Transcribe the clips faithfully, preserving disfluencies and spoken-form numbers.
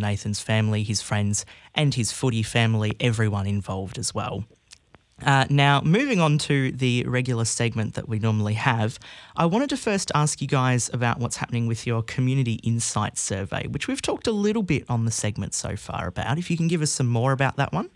Nathan's family, his friends and his footy family, everyone involved as well. Uh, now, moving on to the regular segment that we normally have, I wanted to first ask you guys about what's happening with your Community Insights survey, which we've talked a little bit on the segment so far about. If you can give us some more about that one.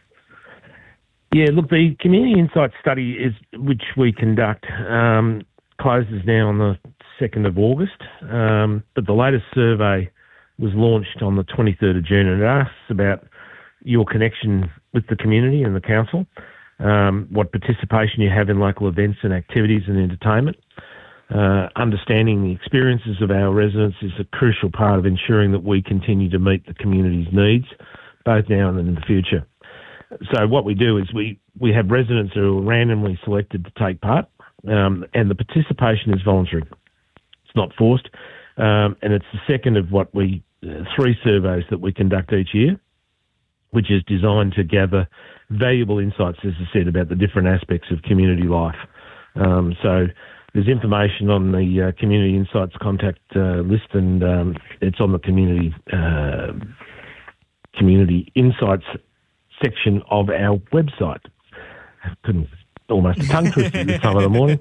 Yeah, look, the Community Insights study, is which we conduct, um, closes now on the second of August, um, but the latest survey was launched on the twenty-third of June, and it asks about your connection with the community and the council. Um, what participation you have in local events and activities and entertainment. Uh, understanding the experiences of our residents is a crucial part of ensuring that we continue to meet the community's needs, both now and in the future. So what we do is we, we have residents who are randomly selected to take part, um, and the participation is voluntary. It's not forced, um, and it's the second of what we, uh, three surveys that we conduct each year, which is designed to gather valuable insights, as I said, about the different aspects of community life. Um, so there's information on the uh, Community Insights contact uh, list, and um, it's on the Community uh, Community Insights section of our website. Couldn't almost a tongue twister this time of the morning.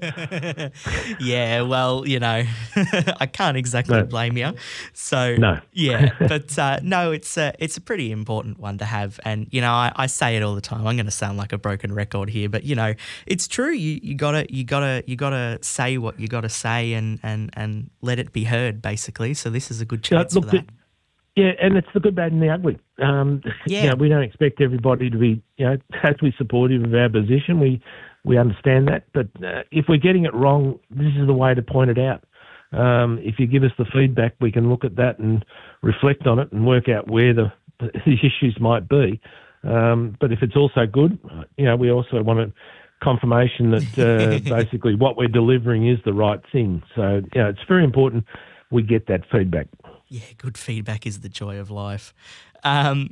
Yeah, well, you know, I can't exactly No. blame you. So, No. yeah, but uh, no, it's a, it's a pretty important one to have. And, you know, I, I say it all the time. I'm going to sound like a broken record here, but, you know, it's true. You, you gotta, you gotta, you gotta say what you gotta say and, and, and let it be heard, basically. So this is a good chance look, for that. the- Yeah, and it's the good, bad and the ugly. Um, Yeah. You know, we don't expect everybody to be, you know, totally supportive of our position. We we understand that. But uh, if we're getting it wrong, this is the way to point it out. Um, if you give us the feedback, we can look at that and reflect on it and work out where the, the issues might be. Um, but if it's also good, you know, we also want a confirmation that uh, basically what we're delivering is the right thing. So, you know, it's very important we get that feedback. Yeah, good feedback is the joy of life. Um,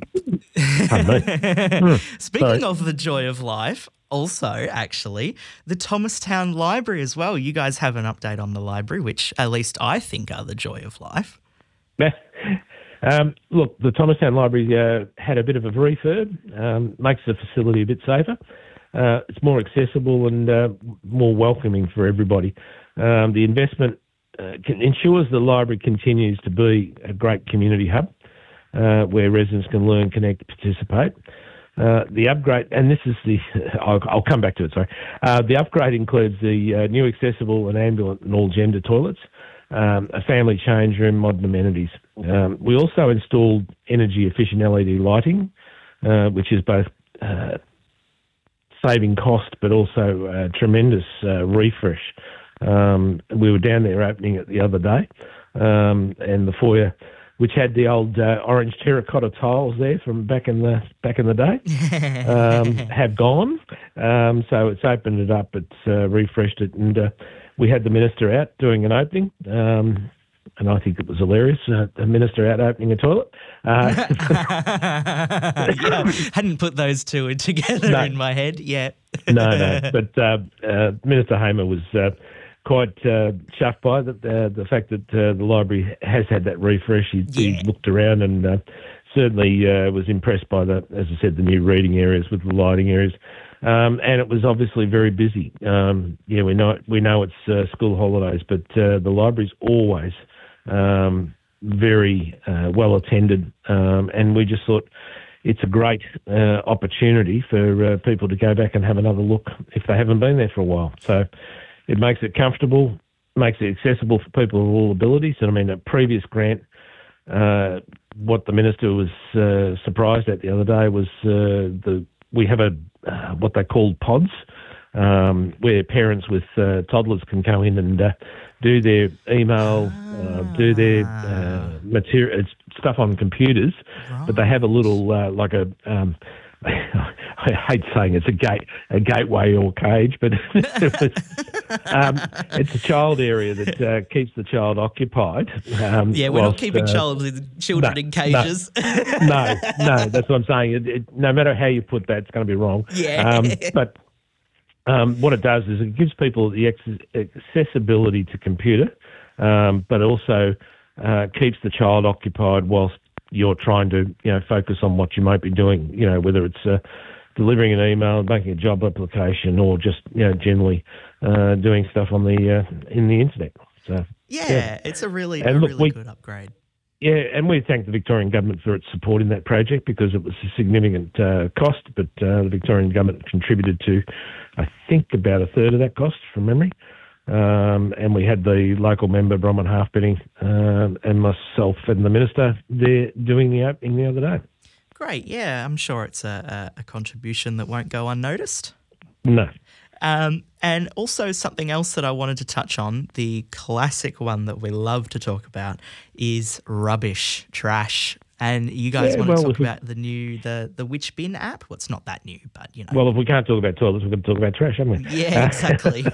Hmm, speaking sorry. of the joy of life, also, actually, the Thomastown Library as well. You guys have an update on the library, which at least I think are the joy of life. Um, look, the Thomastown Library uh, had a bit of a refurb, um, makes the facility a bit safer. Uh, it's more accessible and uh, more welcoming for everybody. Um, the investment uh, can, ensures the library continues to be a great community hub uh, where residents can learn, connect, participate. Uh, the upgrade, and this is the, I'll, I'll come back to it, sorry. Uh, the upgrade includes the uh, new accessible and ambulant and all-gender toilets, um, a family change room, modern amenities. Um, we also installed energy-efficient L E D lighting, uh, which is both uh, saving cost but also uh, tremendous uh, refresh. Um, we were down there opening it the other day, um, and the foyer, which had the old uh, orange terracotta tiles there from back in the back in the day, um, have gone. Um, so it's opened it up, it's uh, refreshed it, and uh, we had the minister out doing an opening, um, and I think it was hilarious. Uh, the minister out opening a toilet. Uh, Yeah, hadn't put those two together No. in my head yet. no, no, but uh, uh, Minister Hamer was uh, quite uh, chuffed by the, uh, the fact that uh, the library has had that refresh. He, Yeah. he looked around and uh, certainly uh, was impressed by the, as I said, the new reading areas with the lighting areas. Um, and it was obviously very busy. Um, yeah, we know we know it's uh, school holidays, but uh, the library's always um, very uh, well attended, um, and we just thought it's a great uh, opportunity for uh, people to go back and have another look if they haven't been there for a while. So it makes it comfortable, makes it accessible for people of all abilities. And I mean, a previous grant, uh, what the minister was uh, surprised at the other day was uh, the we have a uh, what they call pods, um, where parents with uh, toddlers can go in and uh, do their email, uh, do their uh, material stuff on computers, but they have a little uh, like a. Um, I hate saying it's a gate, a gateway or cage, but um, it's a child area that uh, keeps the child occupied. Um, Yeah, we're whilst, not keeping uh, child, children no, in cages. no, no, that's what I'm saying. It, it, no matter how you put that, it's going to be wrong. Yeah. Um, but um, what it does is it gives people the ex- accessibility to computer, um, but also uh, keeps the child occupied whilst you're trying to, you know, focus on what you might be doing, you know, whether it's uh, delivering an email, making a job application, or just, you know, generally uh, doing stuff on the uh, in the internet. So yeah, yeah. it's a really, and a look, really we, good upgrade. Yeah, and we thank the Victorian Government for its support in that project because it was a significant uh, cost, but uh, the Victorian Government contributed to, I think, about a third of that cost from memory. Um, and we had the local member, Bronwyn Halfpenny, um, and myself and the Minister there doing the opening the other day. Great, yeah, I'm sure it's a, a, a contribution that won't go unnoticed. No. Um, and also something else that I wanted to touch on, the classic one that we love to talk about is rubbish, trash. And you guys yeah, want well, to talk we, about the new, the, the Which Bin app? Well, it's not that new, but, you know. Well, if we can't talk about toilets, we're going to talk about trash, haven't we? Yeah, exactly.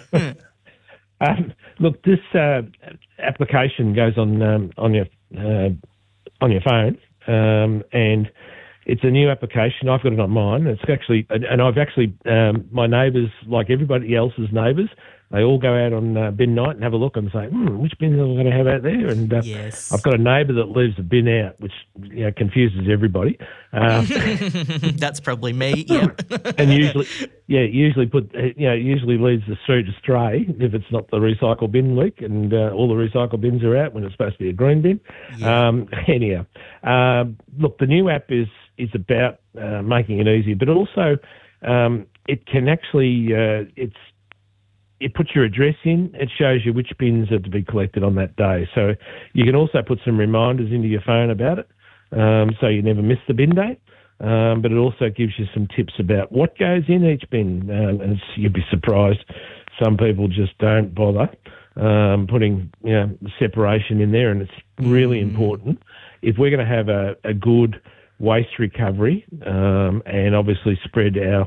um, look, this uh, application goes on um, on your uh, on your phone, um, and it's a new application. I've got it on mine. It's actually, and I've actually, um, my neighbours, like everybody else's neighbours, they all go out on uh, bin night and have a look and say, hmm, which bin am I going to have out there? And uh, yes. I've got a neighbour that leaves a bin out, which, you know, confuses everybody. Uh, That's probably me, yeah. and usually, yeah, usually put, you know, usually leaves the street astray if it's not the recycle bin week, and uh, all the recycle bins are out when it's supposed to be a green bin. Yeah. Um, anyhow, uh, look, the new app is is about uh, making it easier, but also um, it can actually uh, it's it puts your address in. It shows you which bins are to be collected on that day. So you can also put some reminders into your phone about it, um, so you never miss the bin day. Um, but it also gives you some tips about what goes in each bin, um, and it's, you'd be surprised. Some people just don't bother um, putting, you know, separation in there, and it's really mm. important if we're going to have a, a good waste recovery, um, and obviously spread our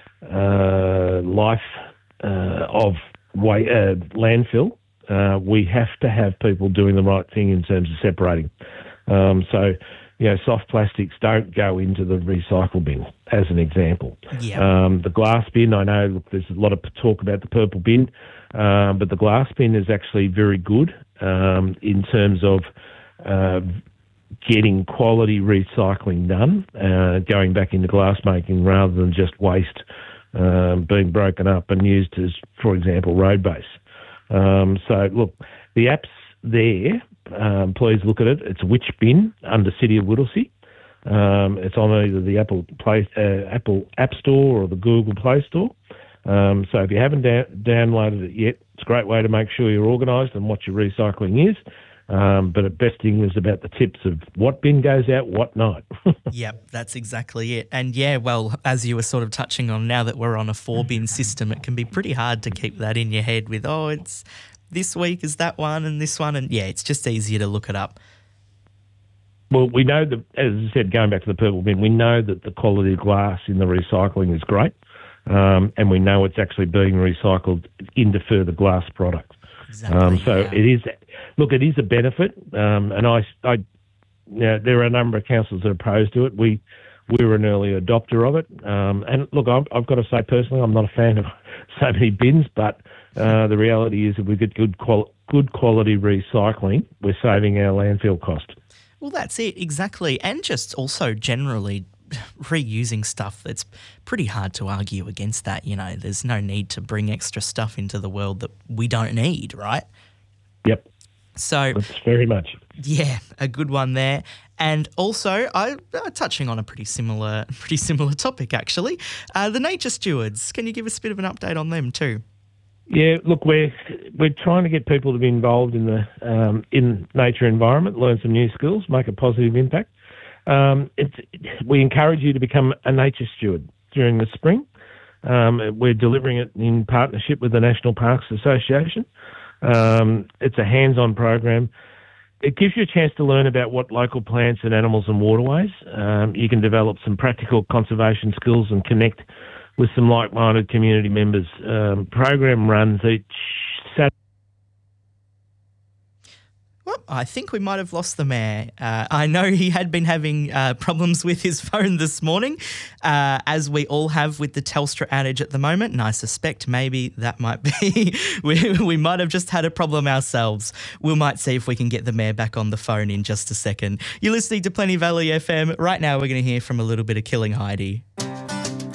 uh, life uh, of wa- uh, landfill. Uh, we have to have people doing the right thing in terms of separating. Um, so, you know, soft plastics don't go into the recycle bin, as an example. Yeah. Um, the glass bin, I know, look, there's a lot of talk about the purple bin, um, but the glass bin is actually very good um, in terms of uh, getting quality recycling done, uh, going back into glass making rather than just waste um, being broken up and used as, for example, road base. Um, so, look, the app's there. Um, please look at it. It's Which Bin under City of Whittlesea. Um, it's on either the Apple Play, uh, Apple App Store or the Google Play Store. Um, so if you haven't da- downloaded it yet, it's a great way to make sure you're organised and what your recycling is. Um, but the best thing is about the tips of what bin goes out, what not. Yep, that's exactly it. And yeah, well, as you were sort of touching on, now that we're on a four-bin system, it can be pretty hard to keep that in your head with, oh, it's this week is that one and this one. And yeah, it's just easier to look it up. Well, we know that, as I said, going back to the purple bin, we know that the quality of glass in the recycling is great. Um, and we know it's actually being recycled into further glass products. Exactly, um, so yeah. it is, look, it is a benefit. Um, and I, I, you know, there are a number of councils that are opposed to it. We, we were an early adopter of it. Um, and look, I've, I've got to say personally, I'm not a fan of so many bins, but uh, the reality is if we get good, quali- good quality recycling, we're saving our landfill cost. Well, that's it, exactly. And just also generally reusing stuff, that's pretty hard to argue against that. You know, there's no need to bring extra stuff into the world that we don't need, right? Yep. So that's very much. Yeah, a good one there. And also, I uh, touching on a pretty similar, pretty similar topic actually. Uh, the nature stewards. Can you give us a bit of an update on them too? Yeah, look, we're we're trying to get people to be involved in the um, in nature environment, learn some new skills, make a positive impact. Um, it's, we encourage you to become a nature steward during the spring. Um, we're delivering it in partnership with the National Parks Association. Um, it's a hands-on program. It gives you a chance to learn about what local plants and animals and waterways. Um, you can develop some practical conservation skills and connect with some like-minded community members. Um, program runs each Saturday. Well, I think we might have lost the mayor. Uh, I know he had been having uh, problems with his phone this morning, uh, as we all have with the Telstra outage at the moment, and I suspect maybe that might be, we, we might have just had a problem ourselves. We might see if we can get the mayor back on the phone in just a second. You're listening to Plenty Valley F M. Right now we're going to hear from a little bit of Killing Heidi.